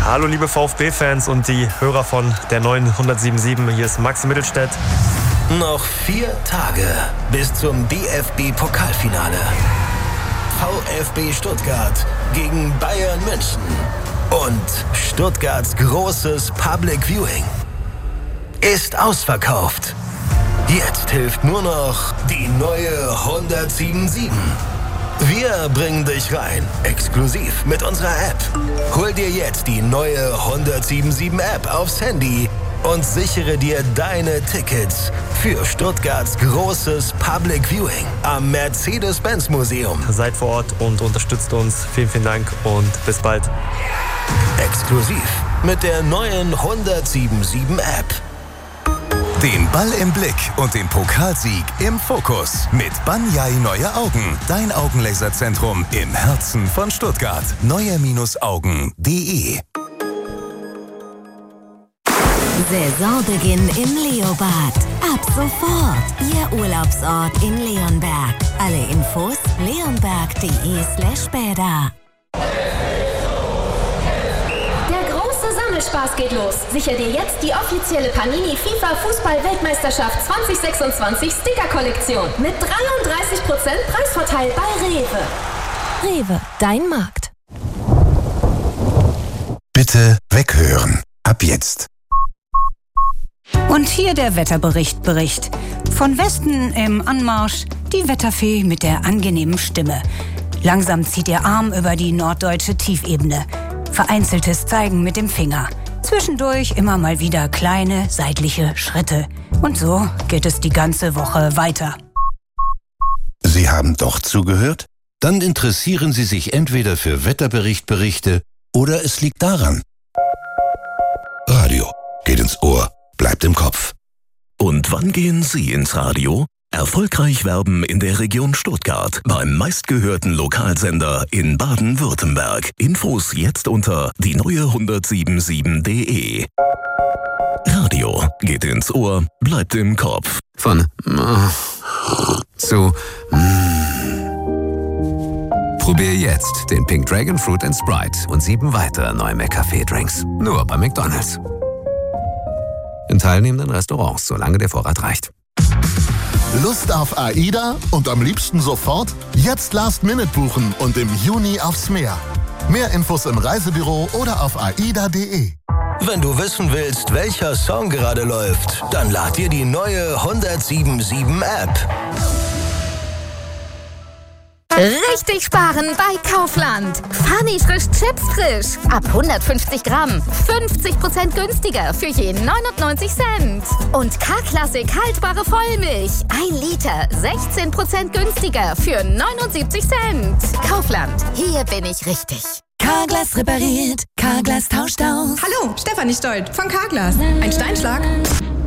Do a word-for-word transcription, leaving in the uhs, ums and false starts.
Hallo liebe VfB-Fans und die Hörer von der neuen hundertsieben Hier ist Maxi Mittelstädt. Noch vier Tage bis zum D F B-Pokalfinale. VfB Stuttgart gegen Bayern München. Und Stuttgarts großes Public Viewing ist ausverkauft. Jetzt hilft nur noch die neue hundertsiebenundsiebzig. Wir bringen dich rein, exklusiv mit unserer App. Hol dir jetzt die neue hundertsiebenundsiebzig App aufs Handy und sichere dir deine Tickets für Stuttgarts großes Public Viewing am Mercedes-Benz-Museum. Seid vor Ort und unterstützt uns. Vielen, vielen Dank und bis bald. Exklusiv mit der neuen hundertsiebenundsiebzig App. Den Ball im Blick und den Pokalsieg im Fokus mit Banyai Neue Augen. Dein Augenlaserzentrum im Herzen von Stuttgart. neue Augen punkt de. Saisonbeginn im Leobad. Ab sofort. Ihr Urlaubsort in Leonberg. Alle Infos leonberg.de slash bäder. Spaß geht los. Sicher dir jetzt die offizielle Panini FIFA Fußball-Weltmeisterschaft zwanzig sechsundzwanzig Sticker-Kollektion mit dreiunddreißig Prozent Preisvorteil bei Rewe. Rewe, dein Markt. Bitte weghören. Ab jetzt. Und hier der Wetterbericht Bericht. Von Westen im Anmarsch die Wetterfee mit der angenehmen Stimme. Langsam zieht ihr Arm über die norddeutsche Tiefebene. Vereinzeltes Zeigen mit dem Finger. Zwischendurch immer mal wieder kleine seitliche Schritte. Und so geht es die ganze Woche weiter. Sie haben doch zugehört? Dann interessieren Sie sich entweder für Wetterberichtberichte oder es liegt daran. Radio geht ins Ohr, bleibt im Kopf. Und wann gehen Sie ins Radio? Erfolgreich werben in der Region Stuttgart beim meistgehörten Lokalsender in Baden-Württemberg. Infos jetzt unter die neue hundertsiebenundsiebzig punkt de. Radio geht ins Ohr, bleibt im Kopf. Von zu Probier jetzt den Pink Dragon Fruit and Sprite und sieben weitere neue McCafé-Drinks. Nur bei McDonald's. In teilnehmenden Restaurants, solange der Vorrat reicht. Lust auf AIDA und am liebsten sofort? Jetzt Last Minute buchen und im Juni aufs Meer. Mehr Infos im Reisebüro oder auf aida punkt de. Wenn du wissen willst, welcher Song gerade läuft, dann lad dir die neue hundertsiebenundsiebzig App. Richtig sparen bei Kaufland. Funny frisch Chips frisch. Ab hundertfünfzig Gramm. fünfzig Prozent günstiger für je neunundneunzig Cent. Und K-Klassik haltbare Vollmilch. ein Liter. sechzehn Prozent günstiger für neunundsiebzig Cent. Kaufland. Hier bin ich richtig. Carglass repariert. Carglass tauscht aus. Hallo, Stefanie Stolt von Carglass. Ein Steinschlag?